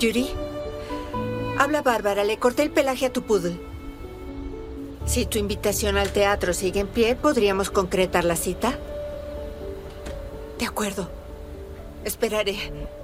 Yuri, habla Bárbara. Le corté el pelaje a tu poodle. Si tu invitación al teatro sigue en pie, ¿podríamos concretar la cita? De acuerdo. Esperaré.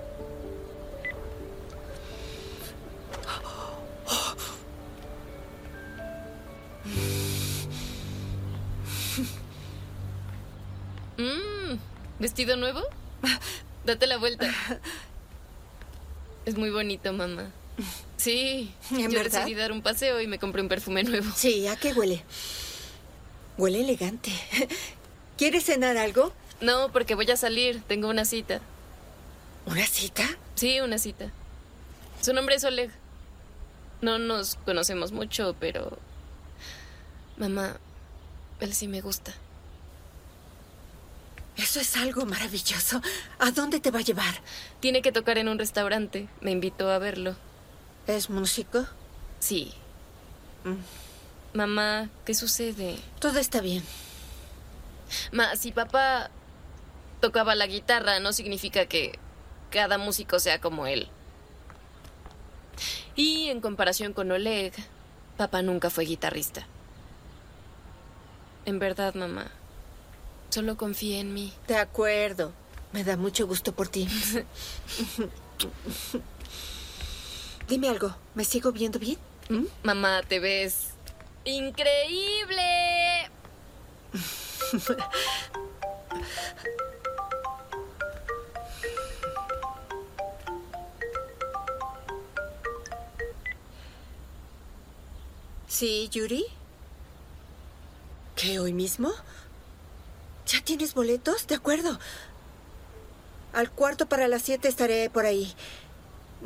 ¿Vestido nuevo? Date la vuelta. Es muy bonito, mamá. Sí, ¿En yo verdad? decidí dar un paseo y me compré un perfume nuevo. Sí, ¿a qué huele? Huele elegante. ¿Quieres cenar algo? No, porque voy a salir. Tengo una cita. ¿Una cita? Sí, una cita. Su nombre es Oleg. No nos conocemos mucho, pero... Mamá, él sí me gusta. Eso es algo maravilloso. ¿A dónde te va a llevar? Tiene que tocar en un restaurante. Me invitó a verlo. ¿Es músico? Sí. Mamá, ¿qué sucede? Todo está bien. Si papá tocaba la guitarra, no significa que cada músico sea como él. Y en comparación con Oleg, papá nunca fue guitarrista. En verdad, mamá, solo confía en mí. De acuerdo. Me da mucho gusto por ti. Dime algo. ¿Me sigo viendo bien? Mamá, te ves increíble. Sí, Yuri. ¿Qué, hoy mismo? ¿Ya tienes boletos? De acuerdo. Al 7:15 estaré por ahí.